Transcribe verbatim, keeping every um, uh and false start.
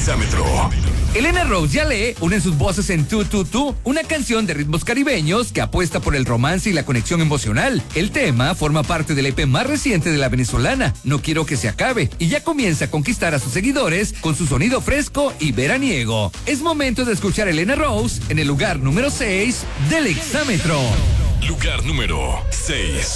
Exámetro. Elena Rose y Ale unen sus voces en Tu Tu Tu, una canción de ritmos caribeños que apuesta por el romance y la conexión emocional. El tema forma parte del E P más reciente de la venezolana, No Quiero Que Se Acabe, y ya comienza a conquistar a sus seguidores con su sonido fresco y veraniego. Es momento de escuchar a Elena Rose en el lugar número seis del Exámetro. Lugar número seis.